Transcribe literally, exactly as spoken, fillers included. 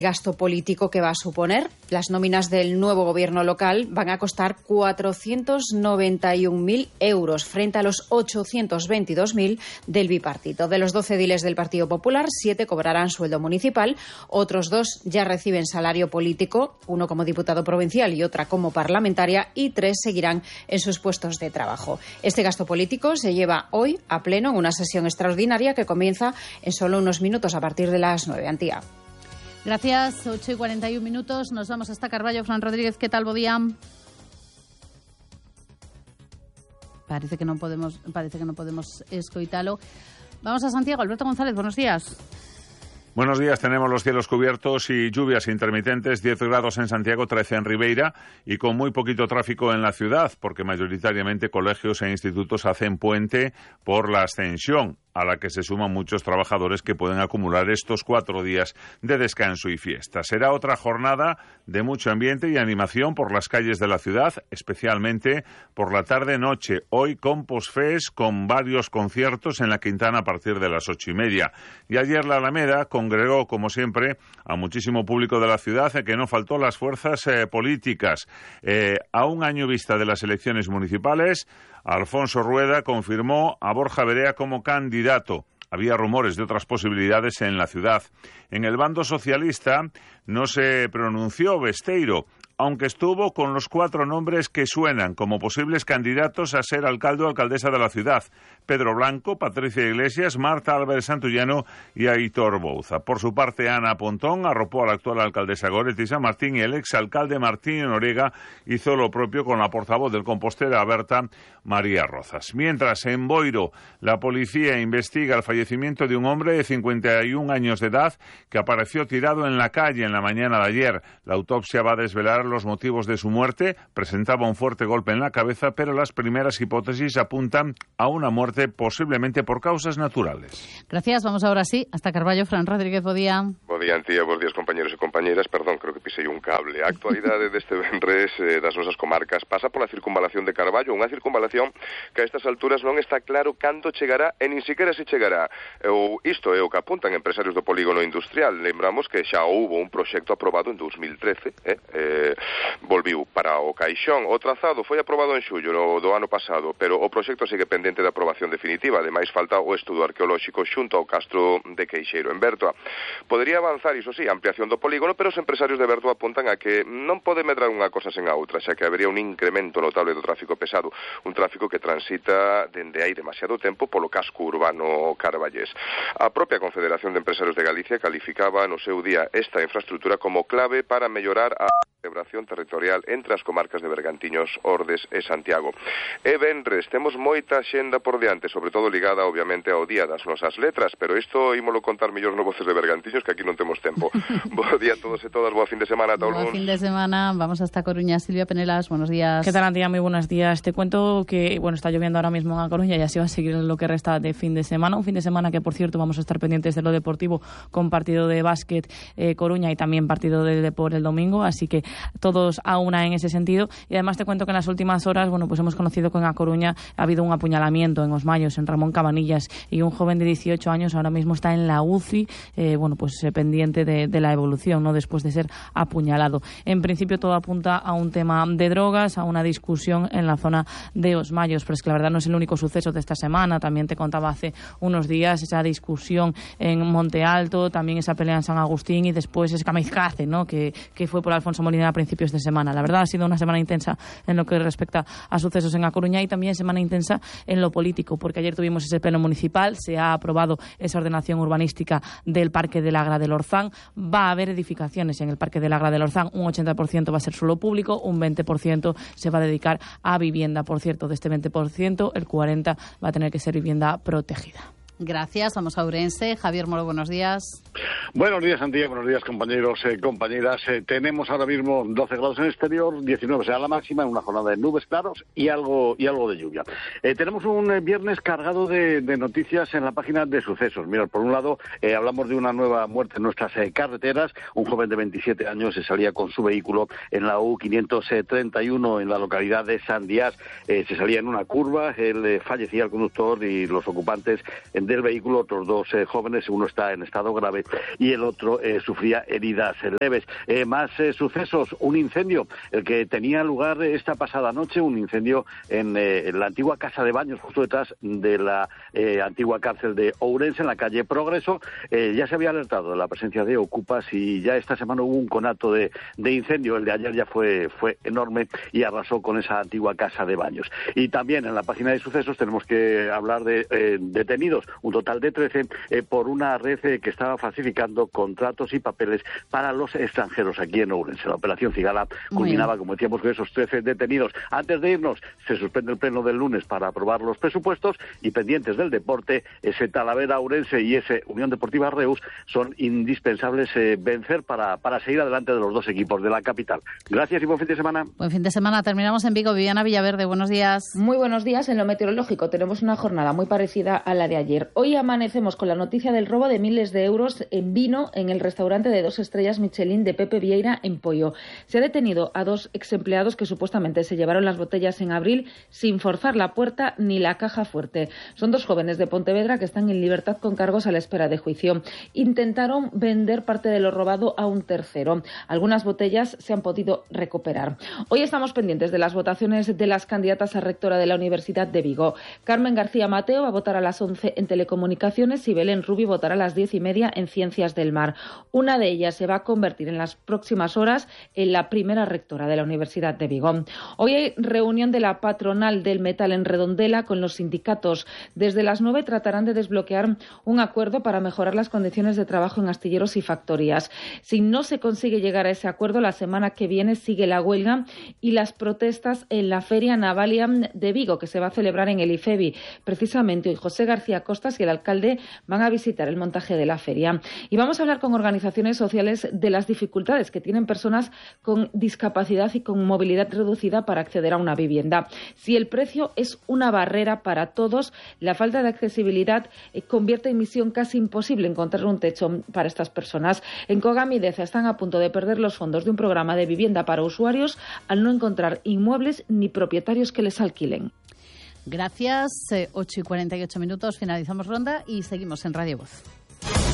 Gasto político que va a suponer. Las nóminas del nuevo gobierno local van a costar cuatrocientos noventa y un mil euros frente a los ochocientos veintidós mil del bipartito. De los doce ediles del Partido Popular, siete cobrarán sueldo municipal, otros dos ya reciben salario político, uno como diputado provincial y otra como parlamentaria, y tres seguirán en sus puestos de trabajo. Este gasto político se lleva hoy a pleno en una sesión extraordinaria que comienza en solo unos minutos a partir de las nueve. Antía. Gracias, ocho y cuarenta y un minutos. Nos vamos hasta Carballo. Fran Rodríguez, ¿qué tal, Bodía? Parece que no podemos, parece que no podemos escoitalo. Vamos a Santiago. Alberto González, buenos días. Buenos días, tenemos los cielos cubiertos y lluvias intermitentes, diez grados en Santiago, trece en Ribeira y con muy poquito tráfico en la ciudad, porque mayoritariamente colegios e institutos hacen puente por la ascensión, a la que se suman muchos trabajadores que pueden acumular estos cuatro días de descanso y fiesta. Será otra jornada de mucho ambiente y animación por las calles de la ciudad, especialmente por la tarde-noche. Hoy con Posfest, con varios conciertos en la Quintana a partir de las ocho y media. Y ayer la Alameda congregó, como siempre, a muchísimo público de la ciudad, que no faltó las fuerzas eh, políticas. Eh, a un año vista de las elecciones municipales, Alfonso Rueda confirmó a Borja Verea como candidato. Había rumores de otras posibilidades en la ciudad. En el bando socialista no se pronunció Besteiro, aunque estuvo con los cuatro nombres que suenan como posibles candidatos a ser alcalde o alcaldesa de la ciudad: Pedro Blanco, Patricia Iglesias, Marta Álvarez Santullano y Aitor Bouza. Por su parte, Ana Pontón arropó a la actual alcaldesa Goretti San Martín y el exalcalde Martín Noriega hizo lo propio con la portavoz del Compostela Berta, María Rozas. Mientras, en Boiro, la policía investiga el fallecimiento de un hombre de cincuenta y un años de edad que apareció tirado en la calle en la mañana de ayer. La autopsia va a desvelar los motivos de su muerte. Presentaba un fuerte golpe en la cabeza, pero las primeras hipótesis apuntan a una muerte posiblemente por causas naturales. Gracias. Vamos ahora sí hasta Carballo. Fran Rodríguez, bo día. Bo día, Antía. Bos días, compañeros e compañeras. Perdón, creo que pisei un cable. A actualidade deste venres eh, das nosas comarcas pasa pola circunvalación de Carballo, unha circunvalación que a estas alturas non está claro cando chegará e nin siquiera se chegará. O, isto é o que apuntan empresarios do polígono industrial. Lembramos que xa houbo un proxecto aprobado en dos mil trece, eh, eh volviu para o caixón. O trazado foi aprobado en xullo no, do ano pasado, pero o proxecto segue pendente de aprobación definitiva. Ademais, falta o estudo arqueolóxico xunto ao castro de Queixeiro, en Bertoa. Podería avanzar, iso sí, a ampliación do polígono, pero os empresarios de Bertoa apuntan a que non pode medrar unha cosa sen a outra, xa que habería un incremento notable do tráfico pesado, un tráfico que transita dende hai demasiado tempo polo casco urbano carballés. A propia Confederación de Empresarios de Galicia calificaba no seu día esta infraestructura como clave para mellorar a vertebración territorial entre as comarcas de Bergantiños, Ordes e Santiago. E venres, temos moita xenda por diante, sobre todo ligada, obviamente, ao Día das Nosas Letras, pero isto ímolo contar mellor no Voces de Bergantiños, que aquí non temos tempo. Bo día a todos e todas, boa fin de semana a todos. Boa fin de semana, vamos hasta Coruña. Silvia Penelas, buenos días. ¿Qué tal, Antía? Muy buenos días. Te cuento que, bueno, está lloviendo ahora mismo en Coruña y así va a seguir lo que resta de fin de semana. Un fin de semana que, por cierto, vamos a estar pendientes de lo deportivo con partido de básquet eh, Coruña y también partido de Depor el domingo, así que todos a una en ese sentido. Y además te cuento que en las últimas horas, bueno, pues hemos conocido que en A Coruña ha habido un apuñalamiento en Os Mayos, en Ramón Cabanillas, y un joven de dieciocho años ahora mismo está en la U C I, eh, bueno, pues eh, pendiente de, de la evolución, ¿no?, después de ser apuñalado. En principio todo apunta a un tema de drogas, a una discusión en la zona de Os Mayos, pero es que la verdad no es el único suceso de esta semana. También te contaba hace unos días esa discusión en Monte Alto, también esa pelea en San Agustín y después ese Camizcace, ¿no?, que, que fue por Alfonso Molina a principios de semana. La verdad ha sido una semana intensa en lo que respecta a sucesos en A Coruña y también semana intensa en lo político, porque ayer tuvimos ese pleno municipal, se ha aprobado esa ordenación urbanística del Parque del Agra del Orzán. Va a haber edificaciones en el Parque del Agra del Orzán, un ochenta por ciento va a ser suelo público, un veinte por ciento se va a dedicar a vivienda. Por cierto, de este veinte por ciento, el cuarenta por ciento va a tener que ser vivienda protegida. Gracias. Vamos a Ourense. Javier Moro, buenos días. Buenos días, Antía. Buenos días, compañeros, eh, compañeras. Eh, tenemos ahora mismo doce grados en el exterior, diecinueve será la máxima, en una jornada de nubes claros y algo y algo de lluvia. Eh, tenemos un eh, viernes cargado de, de noticias en la página de sucesos. Mirad, por un lado, eh, hablamos de una nueva muerte en nuestras eh, carreteras. Un joven de veintisiete años se salía con su vehículo en la U quinientos treinta y uno en la localidad de San Díaz. Eh, se salía en una curva, él eh, fallecía el conductor y los ocupantes de del vehículo. Otros dos eh, jóvenes, uno está en estado grave y el otro eh, sufría heridas leves. Eh, más eh, sucesos, un incendio, el que tenía lugar esta pasada noche, un incendio en, eh, en la antigua casa de baños, justo detrás de la eh, antigua cárcel de Ourense, en la calle Progreso. Eh, ya se había alertado de la presencia de ocupas y ya esta semana hubo un conato de, de incendio. El de ayer ya fue, fue enorme y arrasó con esa antigua casa de baños. Y también en la página de sucesos tenemos que hablar de eh, detenidos, un total de trece, eh, por una red eh, que estaba falsificando contratos y papeles para los extranjeros aquí en Ourense. La operación Cigala culminaba, como decíamos, con esos trece detenidos. Antes de irnos, se suspende el pleno del lunes para aprobar los presupuestos y pendientes del deporte, ese Talavera Ourense y ese Unión Deportiva Reus son indispensables eh, vencer para, para seguir adelante de los dos equipos de la capital. Gracias y buen fin de semana. Buen fin de semana. Terminamos en Vigo. Viviana Villaverde, buenos días. Muy buenos días. En lo meteorológico tenemos una jornada muy parecida a la de ayer. Hoy amanecemos con la noticia del robo de miles de euros en vino en el restaurante de dos estrellas Michelin de Pepe Vieira en Poio. Se ha detenido a dos exempleados que supuestamente se llevaron las botellas en abril sin forzar la puerta ni la caja fuerte. Son dos jóvenes de Pontevedra que están en libertad con cargos a la espera de juicio. Intentaron vender parte de lo robado a un tercero. Algunas botellas se han podido recuperar. Hoy estamos pendientes de las votaciones de las candidatas a rectora de la Universidad de Vigo. Carmen García Mateo va a votar a las once en Telecomunicaciones y Belén Rubio votará a las diez y media en Ciencias del Mar. Una de ellas se va a convertir en las próximas horas en la primera rectora de la Universidad de Vigo. Hoy hay reunión de la patronal del metal en Redondela con los sindicatos. Desde las nueve tratarán de desbloquear un acuerdo para mejorar las condiciones de trabajo en astilleros y factorías. Si no se consigue llegar a ese acuerdo, la semana que viene sigue la huelga y las protestas en la Feria Navalia de Vigo, que se va a celebrar en el IFEBI. Precisamente hoy José García Costas y el alcalde van a visitar el montaje de la feria. Y vamos a hablar con organizaciones sociales de las dificultades que tienen personas con discapacidad y con movilidad reducida para acceder a una vivienda. Si el precio es una barrera para todos, la falta de accesibilidad eh, convierte en misión casi imposible encontrar un techo para estas personas. En Cogamideza están a punto de perder los fondos de un programa de vivienda para usuarios al no encontrar inmuebles ni propietarios que les alquilen. Gracias. ocho y cuarenta y ocho minutos. Finalizamos ronda y seguimos en Radio Voz.